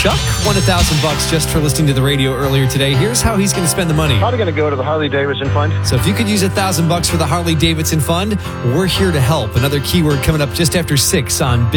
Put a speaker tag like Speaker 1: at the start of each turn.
Speaker 1: Chuck won $1,000 just for listening to the radio earlier today. Here's how he's going to spend the money.
Speaker 2: Probably going to go to the Harley Davidson Fund.
Speaker 1: So if you could use $1,000 for the Harley Davidson Fund, we're here to help. Another keyword coming up just after 6 on